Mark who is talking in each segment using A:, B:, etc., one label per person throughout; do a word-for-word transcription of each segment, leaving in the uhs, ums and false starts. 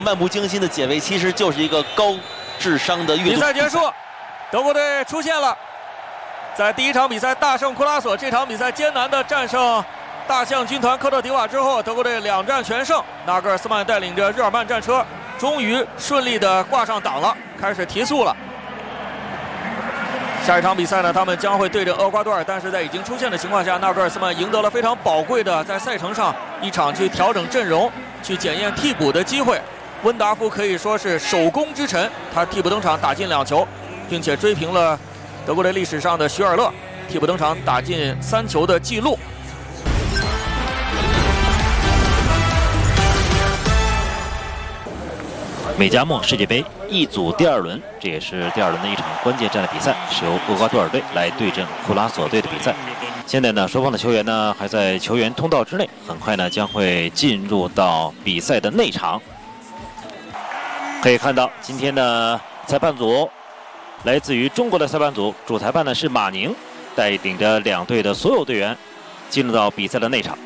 A: 漫不经心的解围其实就是一个高智商的运动。
B: 比赛结束，德国队出现了，在第一场比赛大胜库拉索，这场比赛艰难的战胜大象军团科特迪瓦之后，德国队两战全胜。纳格尔斯曼带领着日耳曼战车，终于顺利的挂上档了，开始提速了。下一场比赛呢，他们将会对阵厄瓜多尔，但是在已经出现的情况下，纳格尔斯曼赢得了非常宝贵的在赛程上一场去调整阵容、去检验替补的机会。温达夫可以说是首功之臣，他替补登场打进两球，并且追平了德国队历史上的徐尔勒替补登场打进三球的记录。
C: 美加墨世界杯一组第二轮，这也是第二轮的一场关键战的比赛，是由厄瓜多尔队来对阵库拉索队的比赛。现在呢，双方的球员呢还在球员通道之内，很快呢将会进入到比赛的内场。可以看到，今天的裁判组来自于中国的裁判组，主裁判呢是马宁，带领着两队的所有队员进入到比赛的内场。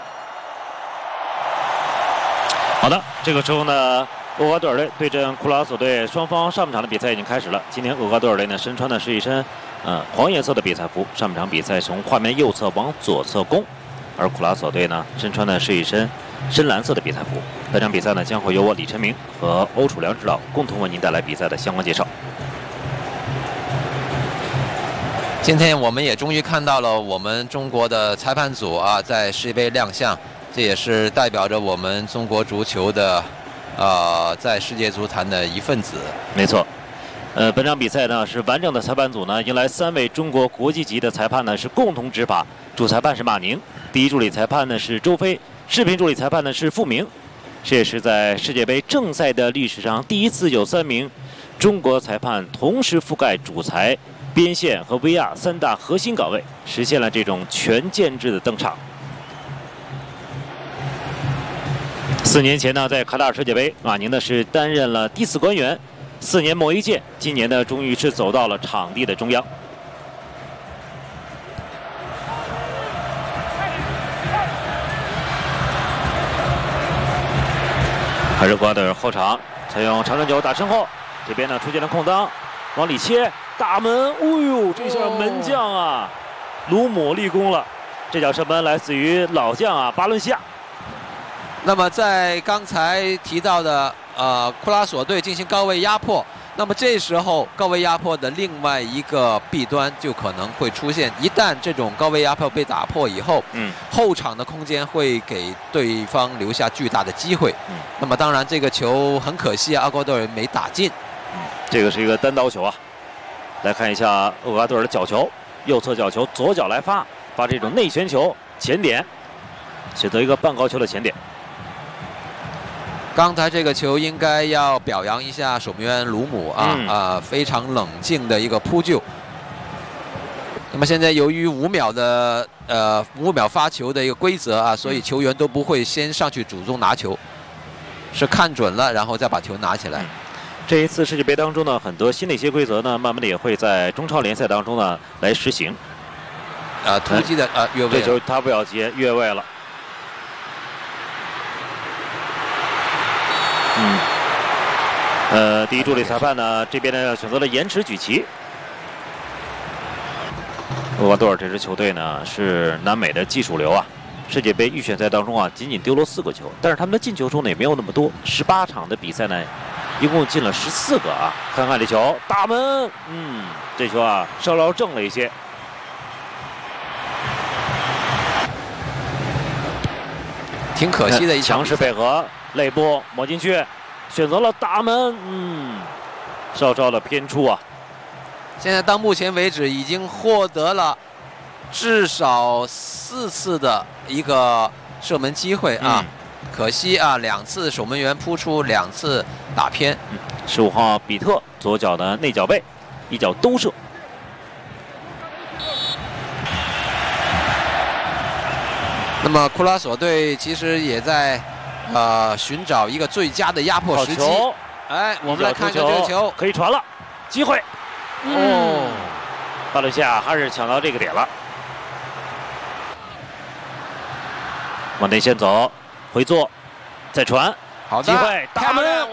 C: 好的，这个时候呢，厄瓜多尔队对阵库拉索队，双方上半场的比赛已经开始了。今天厄瓜多尔队呢身穿的是一身呃黄颜色的比赛服，上半场比赛从画面右侧往左侧攻，而库拉索队呢身穿的是一身深蓝色的比赛服。本场比赛呢将会由我李晨明和欧楚良指导共同为您带来比赛的相关介绍。
D: 今天我们也终于看到了我们中国的裁判组啊在世界杯亮相，这也是代表着我们中国足球的呃在世界足坛的一份子。
C: 没错。呃，本场比赛呢是完整的裁判组呢迎来三位中国国际级的裁判呢是共同执法，主裁判是马宁，第一助理裁判呢是周飞，视频助理裁判呢是傅明。这也是在世界杯正赛的历史上第一次有三名中国裁判同时覆盖主裁、边线和 V R 三大核心岗位，实现了这种全建制的登场。四年前呢，在卡塔尔世界杯，马宁呢是担任了第四官员，四年磨一剑，今年呢终于是走到了场地的中央。还是厄瓜多尔后场采用长传球打身后，这边呢出现了空当，往里切，大门，哎呦，这下门将啊，鲁姆立功了。这脚射门来自于老将啊，巴伦西亚。
D: 那么在刚才提到的呃库拉索队进行高位压迫，那么这时候高位压迫的另外一个弊端就可能会出现，一旦这种高位压迫被打破以后，嗯，后场的空间会给对方留下巨大的机会。嗯，那么当然这个球很可惜啊，厄瓜多尔没打进。
C: 嗯，这个是一个单刀球啊。来看一下厄瓜多尔的角球，右侧角球，左脚来发，发这种内旋球前点，选择一个半高球的前点。
D: 刚才这个球应该要表扬一下守门员鲁姆啊、嗯、啊，非常冷静的一个扑救。那么现在由于五秒的呃五秒发球的一个规则啊，所以球员都不会先上去主动拿球，是看准了然后再把球拿起来。嗯、
C: 这一次世界杯当中呢，很多新的一些规则呢，慢慢的也会在中超联赛当中呢来实行。
D: 啊，突击的啊越位，
C: 这球他不要接，越位了。嗯，呃，第一助理裁判呢，这边呢选择了延迟举旗。厄瓜多尔这支球队呢是南美的技术流啊，世界杯预选赛当中啊仅仅丢了四个球，但是他们的进球数呢也没有那么多，十八场的比赛呢一共进了十四个啊。看看这球，大门，嗯，这球啊稍稍正了一些。
D: 挺可惜的一场
C: 强势配合。肋部抹进去，选择了大门，嗯，稍稍的偏出啊。
D: 现在到目前为止已经获得了至少四次的一个射门机会啊，嗯、可惜啊，两次守门员扑出，两次打偏。
C: 十五、嗯、号比特左脚的内脚背，一脚兜射。
D: 那么库拉索队其实也在。呃，寻找一个最佳的压迫时机。哎，我们来看看这个球，
C: 可以传了，机会。嗯、哦，巴伦西亚还是抢到这个点了。往内线走，回做，再传，
D: 好的，
C: 机会，
D: 他们。